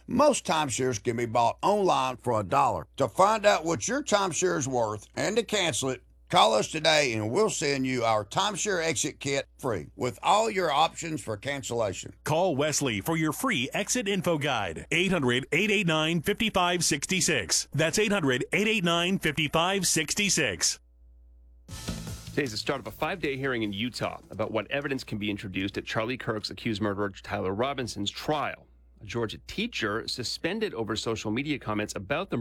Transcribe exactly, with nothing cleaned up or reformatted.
Most timeshares can be bought online for a dollar. To find out what your timeshare is worth and to cancel it, call us today and we'll send you our timeshare exit kit free with all your options for cancellation. Call Wesley for your free exit info guide. eight hundred, eight eight nine, five five six six. That's eight hundred, eight eight nine, five five six six. Today's the start of a five-day hearing in Utah about what evidence can be introduced at Charlie Kirk's accused murderer Tyler Robinson's trial. A Georgia teacher suspended over social media comments about the